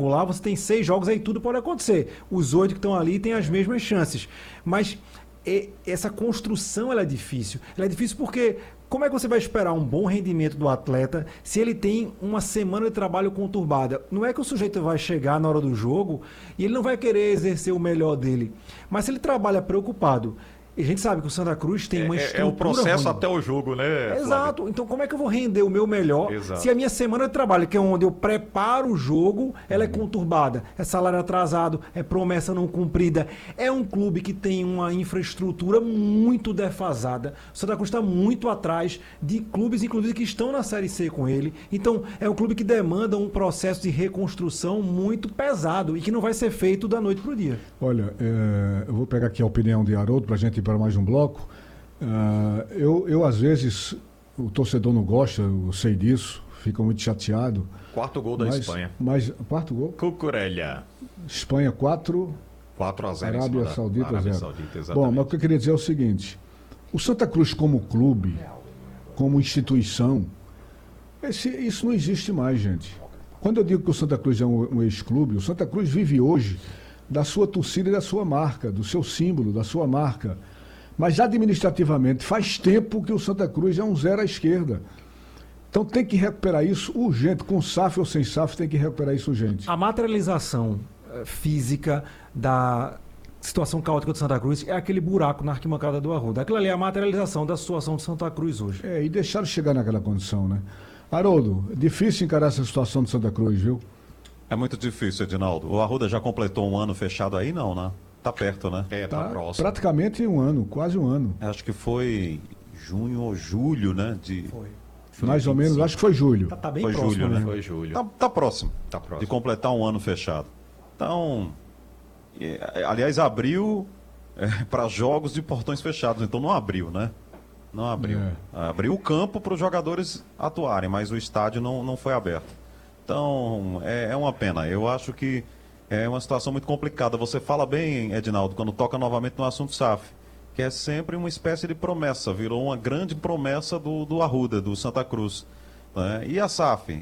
regular, você tem 6 jogos, aí tudo pode acontecer. Os 8 que estão ali têm as mesmas chances. Mas essa construção ela é difícil. Ela é difícil porque como é que você vai esperar um bom rendimento do atleta se ele tem uma semana de trabalho conturbada? Não é que o sujeito vai chegar na hora do jogo e ele não vai querer exercer o melhor dele. Mas se ele trabalha preocupado, e a gente sabe que o Santa Cruz tem uma estrutura É o processo ruim. até o jogo, né, Flávio? Exato. Então como é que eu vou render o meu melhor se a minha semana de trabalho, que é onde eu preparo o jogo, ela é conturbada? É salário atrasado, é promessa não cumprida. É um clube que tem uma infraestrutura muito defasada. O Santa Cruz está muito atrás de clubes, inclusive, que estão na Série C com ele. Então é um clube que demanda um processo de reconstrução muito pesado e que não vai ser feito da noite para o dia. Olha, eu vou pegar aqui a opinião de Haroldo para a gente ir para mais um bloco. Eu, às vezes, o torcedor não gosta, eu sei disso, fica muito chateado. Quarto gol da Espanha. Mas, quarto gol? Cucurella. Espanha 4, 4-0 Arábia Saudita 0. Saudita, exatamente. Bom, mas o que eu queria dizer é o seguinte, o Santa Cruz como clube, como instituição, isso não existe mais, gente. Quando eu digo que o Santa Cruz é um ex-clube, o Santa Cruz vive hoje da sua torcida e da sua marca, do seu símbolo, da sua marca. Mas administrativamente faz tempo que o Santa Cruz é um zero à esquerda. Então tem que recuperar isso urgente, com SAF ou sem SAF, tem que recuperar isso urgente. A materialização física da situação caótica do Santa Cruz é aquele buraco na arquibancada do Arruda. Aquilo ali é a materialização da situação do Santa Cruz hoje. E deixaram chegar naquela condição, né? Haroldo, difícil encarar essa situação do Santa Cruz, viu? É muito difícil, Edinaldo. O Arruda já completou um ano fechado aí, não, né? Tá perto, né? Tá próximo. Praticamente um ano, quase um ano. Acho que foi junho ou julho, né? Foi. Mais ou menos, acho que foi julho. Tá bem foi próximo, julho, né? Foi julho. Tá próximo. Tá próximo. De completar um ano fechado. Então, aliás, abriu para jogos de portões fechados. Então não abriu, né? Não abriu. Abriu o campo para os jogadores atuarem, mas o estádio não foi aberto. Então, é uma pena. Eu acho que é uma situação muito complicada. Você fala bem, Edinaldo, quando toca novamente no assunto SAF, que é sempre uma espécie de promessa. Virou uma grande promessa do Arruda, do Santa Cruz. Né? E a SAF?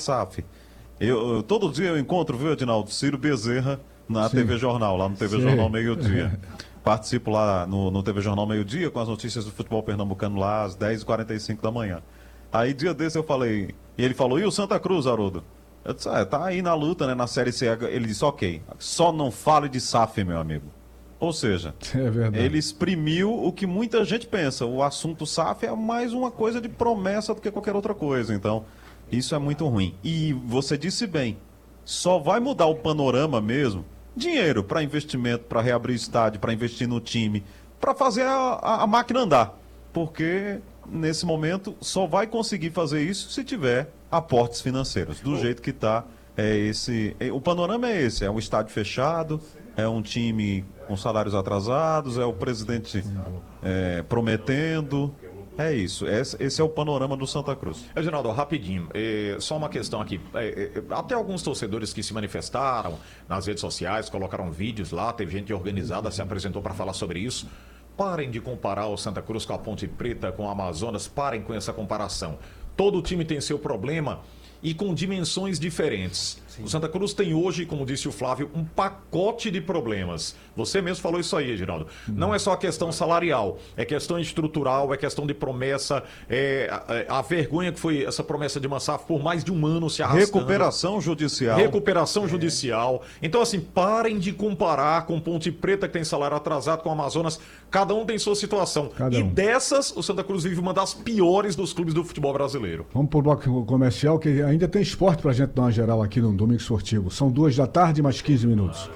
Todo dia eu encontro, viu, Edinaldo, Ciro Bezerra na TV Jornal, lá no TV Jornal Meio-Dia. Participo lá no TV Jornal Meio-Dia com as notícias do futebol pernambucano lá às 10h45 da manhã. Aí dia desse eu falei, e ele falou, e o Santa Cruz, Haroldo? Eu disse, tá aí na luta, né, na Série C. Ele disse, ok, só não fale de SAF, meu amigo. Ou seja, ele exprimiu o que muita gente pensa. O assunto SAF é mais uma coisa de promessa do que qualquer outra coisa. Então, isso é muito ruim. E você disse bem, só vai mudar o panorama mesmo. Dinheiro para investimento, para reabrir estádio, para investir no time, para fazer a máquina andar. Porque, nesse momento, só vai conseguir fazer isso se tiver aportes financeiros. Do jeito que está, o panorama é esse, é um estádio fechado, é um time com salários atrasados, é o presidente prometendo. É isso, esse é o panorama do Santa Cruz. Reginaldo, rapidinho, só uma questão aqui. Até alguns torcedores que se manifestaram nas redes sociais, colocaram vídeos lá, teve gente organizada, se apresentou para falar sobre isso. Parem de comparar o Santa Cruz com a Ponte Preta, com o Amazonas, parem com essa comparação. Todo time tem seu problema e com dimensões diferentes. Sim. O Santa Cruz tem hoje, como disse o Flávio, um pacote de problemas. Você mesmo falou isso aí, Geraldo. Não é só a questão salarial, é questão estrutural, é questão de promessa, a vergonha que foi essa promessa de Massaf por mais de um ano se arrastando. Recuperação judicial. Então, assim, parem de comparar com Ponte Preta, que tem salário atrasado, com o Amazonas. Cada um tem sua situação. Dessas, o Santa Cruz vive uma das piores dos clubes do futebol brasileiro. Vamos pro bloco comercial, que ainda tem esporte pra gente dar uma geral aqui no Domingo Esportivo. São 2h, mais 15 minutos.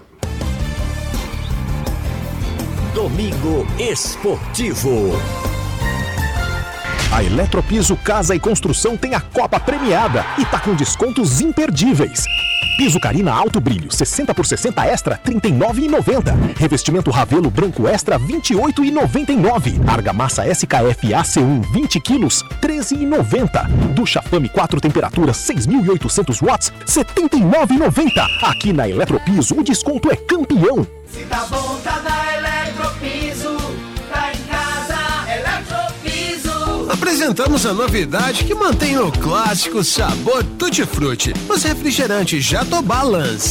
Domingo Esportivo. A Eletropiso Casa e Construção tem a Copa premiada e tá com descontos imperdíveis. Piso Carina Alto Brilho 60 por 60 Extra R$ 39,90. Revestimento Ravelo Branco Extra R$ 28,99. Argamassa SKF AC1 20 quilos R$ 13,90. Ducha Fame 4 temperaturas 6.800 watts R$ 79,90. Aqui na Eletropiso o desconto é campeão. Se tá bom, tá na Eletropiso. Tá em casa, Eletropiso. Apresentamos a novidade que mantém o clássico sabor Tutti Frutti. Os refrigerantes Jatobá Lance.